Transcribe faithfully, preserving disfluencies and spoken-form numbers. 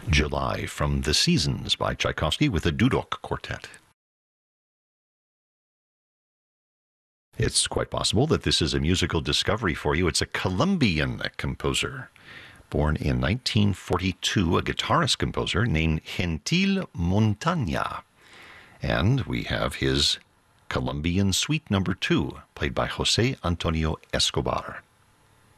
July from The Seasons by Tchaikovsky with the Dudok Quartet. It's quite possible that this is a musical discovery for you. It's a Colombian composer. Born in nineteen forty-two, a guitarist composer named Gentil Montaña. And we have his Colombian Suite Number Two, played by Jose Antonio Escobar.